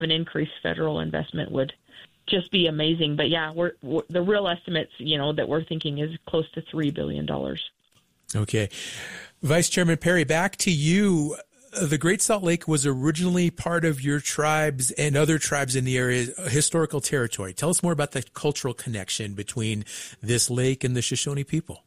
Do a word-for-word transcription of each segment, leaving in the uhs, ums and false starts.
an increased federal investment would just be amazing. But yeah, we're, we're the real estimates, you know, that we're thinking is close to three billion dollars. Okay. Vice Chairman Perry, back to you. The Great Salt Lake was originally part of your tribes and other tribes in the area, historical territory. Tell us more about the cultural connection between this lake and the Shoshone people.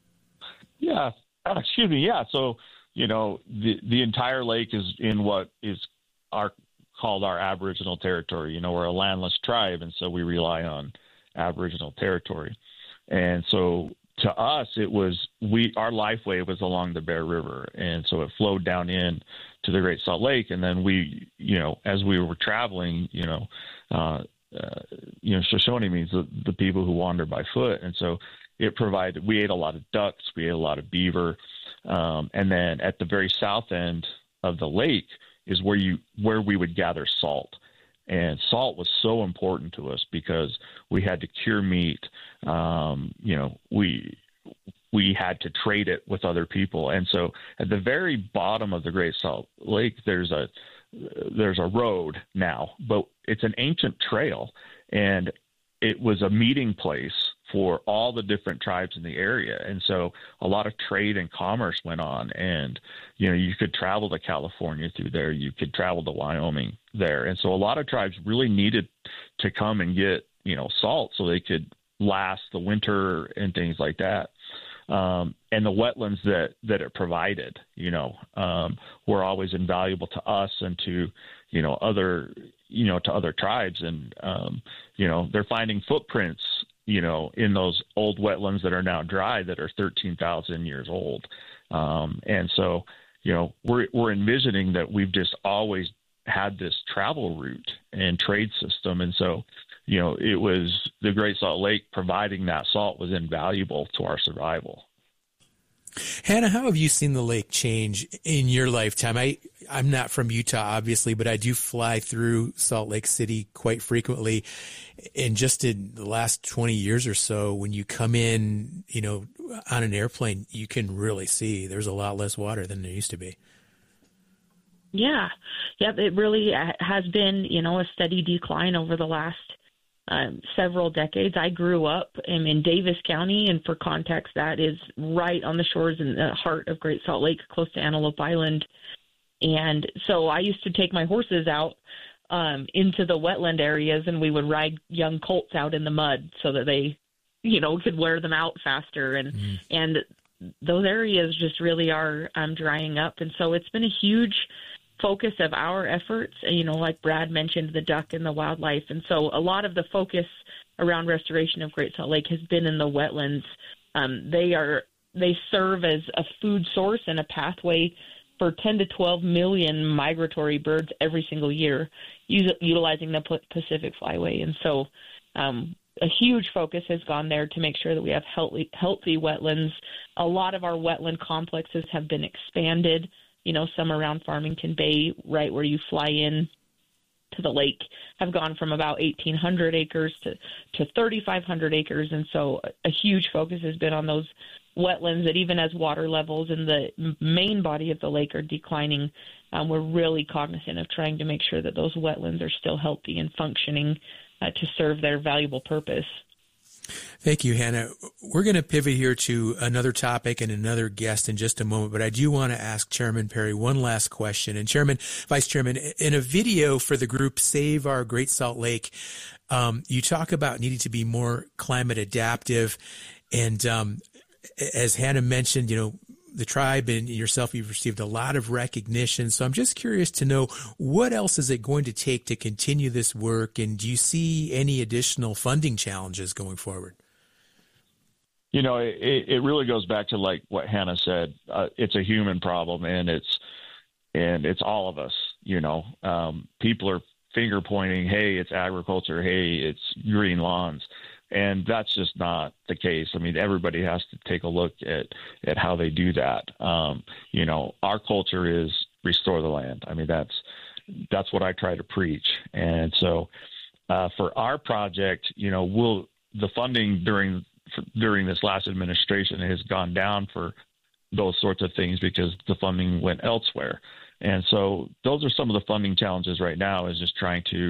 Yeah, uh, excuse me. Yeah, so, you know, the, the entire lake is in what is our called our Aboriginal territory. You know, we're a landless tribe, and so we rely on Aboriginal territory. And so to us, it was we our lifeway was along the Bear River, and so it flowed down in to the Great Salt Lake. And then we, you know, as we were traveling, you know, uh, uh, you know, Shoshone means the, the people who wander by foot, and so it provided. We ate a lot of ducks, we ate a lot of beaver, um, and then at the very south end of the lake is where you where we would gather salt. And salt was so important to us because we had to cure meat. Um, you know, we we had to trade it with other people. And so at the very bottom of the Great Salt Lake, there's a there's a road now, but it's an ancient trail, and it was a meeting place for all the different tribes in the area. And so a lot of trade and commerce went on, and, you know, you could travel to California through there. You could travel to Wyoming there. And so a lot of tribes really needed to come and get, you know, salt so they could last the winter and things like that. Um, and the wetlands that, that it provided, you know, um, were always invaluable to us and to, you know, other, you know, to other tribes. And, um, you know, they're finding footprints, you know, in those old wetlands that are now dry that are thirteen thousand years old. Um, and so, you know, we're, we're envisioning that we've just always had this travel route and trade system. And so, you know, it was the Great Salt Lake providing that salt was invaluable to our survival. Hannah, how have you seen the lake change in your lifetime? I, I'm not from Utah, obviously, but I do fly through Salt Lake City quite frequently. And just in the last twenty years or so, when you come in, you know, on an airplane, you can really see there's a lot less water than there used to be. Yeah. Yeah, it really has been, you know, a steady decline over the last Um, several decades. I grew up in, in Davis County, and for context, that is right on the shores in the heart of Great Salt Lake, close to Antelope Island. And so I used to take my horses out um, into the wetland areas, and we would ride young colts out in the mud so that they, you know, could wear them out faster. And mm. and those areas just really are um, drying up. And so it's been a huge focus of our efforts, you know, like Brad mentioned, the duck and the wildlife. And so a lot of the focus around restoration of Great Salt Lake has been in the wetlands. Um, they are, they serve as a food source and a pathway for ten to twelve million migratory birds every single year, us- utilizing the Pacific Flyway. And so um, a huge focus has gone there to make sure that we have healthy, healthy wetlands. A lot of our wetland complexes have been expanded. You know, some around Farmington Bay, right where you fly in to the lake, have gone from about eighteen hundred acres to, to thirty-five hundred acres. And so a huge focus has been on those wetlands that even as water levels in the main body of the lake are declining, um, we're really cognizant of trying to make sure that those wetlands are still healthy and functioning uh, to serve their valuable purpose. Thank you, Hannah. We're going to pivot here to another topic and another guest in just a moment, but I do want to ask Chairman Perry one last question. And Chairman, Vice Chairman, in a video for the group Save Our Great Salt Lake, um, you talk about needing to be more climate adaptive. And um, as Hannah mentioned, you know, the tribe and yourself, you've received a lot of recognition. So I'm just curious to know, what else is it going to take to continue this work? And do you see any additional funding challenges going forward? You know, it, it really goes back to like what Hannah said. Uh, it's a human problem, and it's and it's all of us. You know, um, people are finger pointing, hey, it's agriculture, hey, it's green lawns. And that's just not the case. I mean, everybody has to take a look at, at how they do that. Um, you know, our culture is restore the land. I mean, that's that's what I try to preach. And so uh, for our project, you know, we'll the funding during for, during this last administration has gone down for those sorts of things because the funding went elsewhere. And so those are some of the funding challenges right now, is just trying to